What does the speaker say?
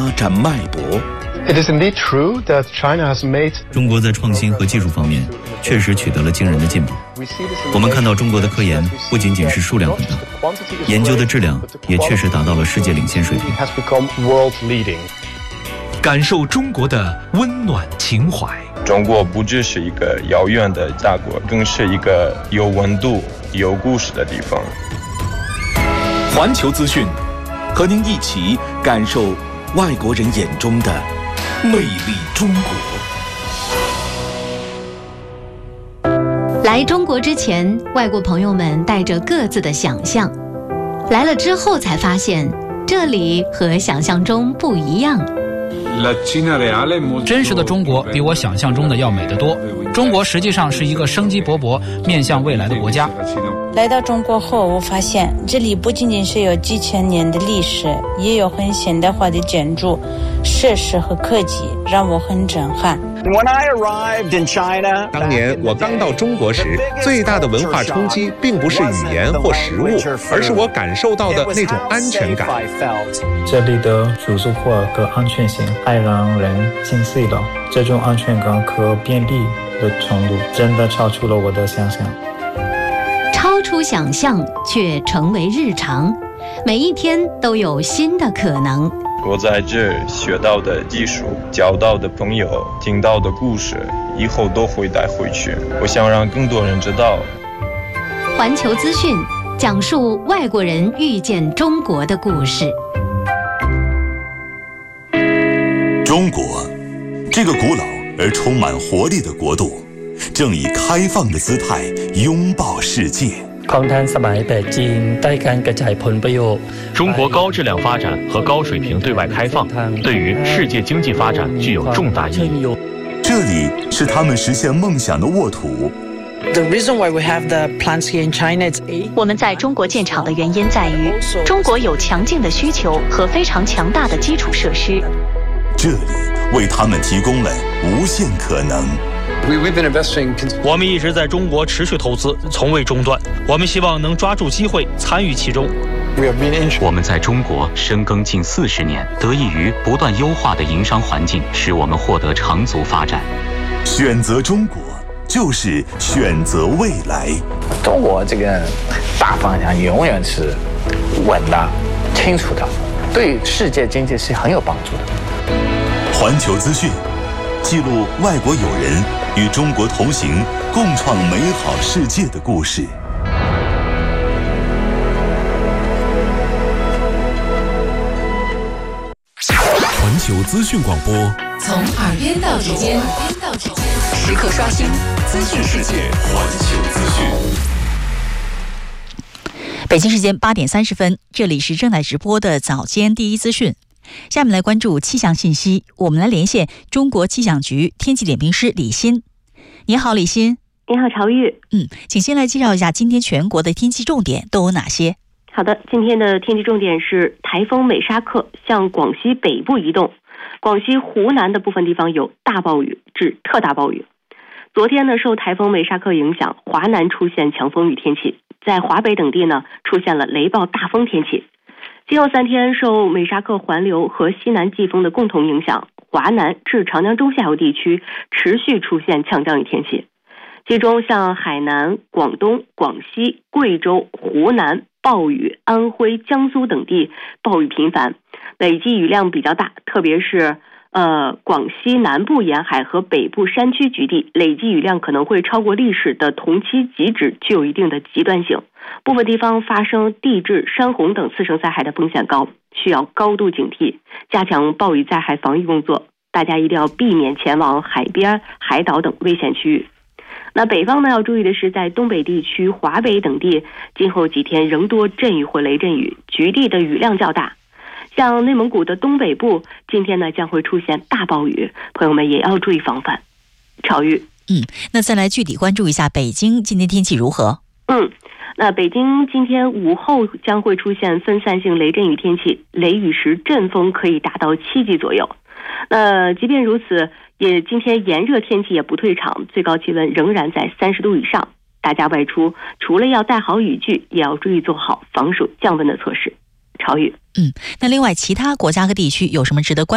发展脉搏。 It is indeed true that China has made 中国在创新和技术方面确实取得了惊人的进步。我们看到中国的科研不仅仅是数量很大，研究的质量也确实达到了世界领先水平。 感受中国的温暖情怀。 中国不只是一个遥远的大国，更是一个有温度、有故事的地方。 环球资讯，和您一起感受外国人眼中的魅力中国。 来中国之前，外国朋友们带着各自的想象，来了之后才发现，这里和想象中不一样。 真实的中国比我想象中的要美得多。中国实际上是一个生机勃勃、面向未来的国家。 来到中国后，我发现这里不仅仅是有几千年的历史，也有很现代化的建筑、设施和科技，让我很震撼。 当年我刚到中国时，最大的文化冲击并不是语言或食物，而是我感受到的那种安全感。 这里的舒适化和安全性还让人惊喜了，这种安全感和便利的程度真的超出了我的想象。 超出想象却成为日常，每一天都有新的可能。 我在这学到的技术、交到的朋友、听到的故事，以后都会带回去。我想让更多人知道。 环球资讯讲述外国人遇见中国的故事。 中国，这个古老而充满活力的国度，正以开放的姿态拥抱世界。 中国高质量发展和高水平对外开放，对于世界经济发展具有重大意义。 这里是他们实现梦想的沃土。 我们在中国建厂的原因在于，中国有强劲的需求和非常强大的基础设施。 这里为他们提供了无限可能。 我们一直在中国持续投资，从未中断。我们希望能抓住机会，参与其中。 我们在中国深耕近40年，得益于不断优化的营商环境，使我们获得长足发展。 选择中国，就是选择未来。 中国这个大方向永远是稳的、清楚的，对世界经济是很有帮助的。 环球资讯记录外国友人与中国同行，共创美好世界的故事。 环球资讯广播， 从耳边到指尖，时刻刷新资讯世界。 环球资讯。 北京时间8点30分，这里是正在直播的早间第一资讯。下面来关注气象信息，我们来连线中国气象局天气点评师李欣。你好，李欣。 你好，朝玉。 请先来介绍一下今天全国的天气重点都有哪些？ 好的，今天的天气重点是台风美沙克向广西北部移动，广西、湖南的部分地方有大暴雨至特大暴雨。昨天呢，受台风美沙克影响，华南出现强风雨天气，在华北等地呢出现了雷暴大风天气。今后3天，受美沙克环流和西南季风的共同影响，华南至长江中下游地区持续出现强降雨天气，其中像海南、广东、广西、贵州、湖南、暴雨，安徽、江苏等地暴雨频繁，累计雨量比较大，特别是广西南部沿海和北部山区局地，累计雨量可能会超过历史的同期极值，具有一定的极端性。部分地方发生地质、山洪等次生灾害的风险高，需要高度警惕，加强暴雨灾害防御工作。大家一定要避免前往海边、海岛等危险区域。那北方呢，要注意的是，在东北地区、华北等地，今后几天仍多阵雨或雷阵雨，局地的雨量较大。像内蒙古的东北部，今天呢将会出现大暴雨，朋友们也要注意防范。朝玉。 那再来具体关注一下北京今天天气如何？ 那北京今天午后将会出现分散性雷阵雨天气，雷雨时阵风可以达到7级左右。即便如此，今天炎热天气也不退场，最高气温仍然在30度以上。大家外出除了要带好雨具，也要注意做好防暑降温的措施。朝雨。 那另外其他国家和地区有什么值得关注